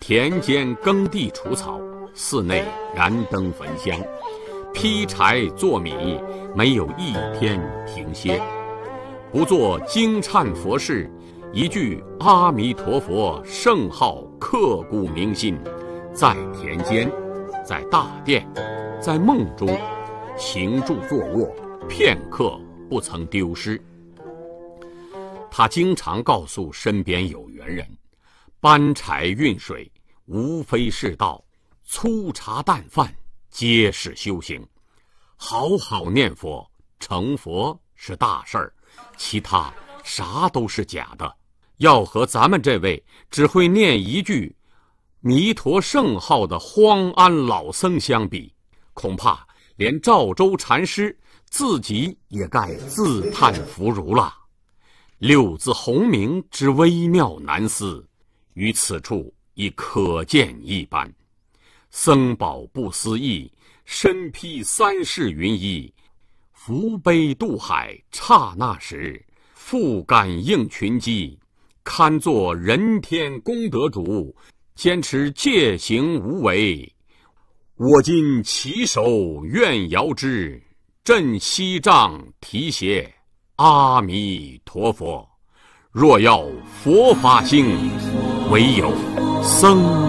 田间耕地除草，寺内燃灯焚香，劈柴做米，没有一天停歇。不做惊忏佛事，一句阿弥陀佛圣号刻骨铭心，在田间，在大殿，在梦中，行住坐卧，片刻不曾丢失。他经常告诉身边有缘人，搬柴运水无非是道，粗茶淡饭皆是修行。好好念佛，成佛是大事儿，其他啥都是假的。要和咱们这位只会念一句弥陀圣号的荒安老僧相比，恐怕连赵州禅师自己也该自叹弗如了。六字洪名之微妙难思，于此处已可见一斑。僧宝不思议，身披三世云衣，扶悲渡海刹那时，复感应群机，堪作人天功德主，坚持戒行无为。我今起手愿遥之，振西杖提携阿弥陀佛。若要佛法兴，唯有僧